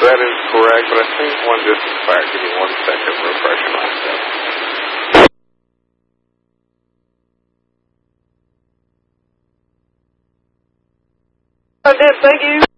That is correct, but I think one just expired. Give me 1 second, refreshing myself. I did, thank you.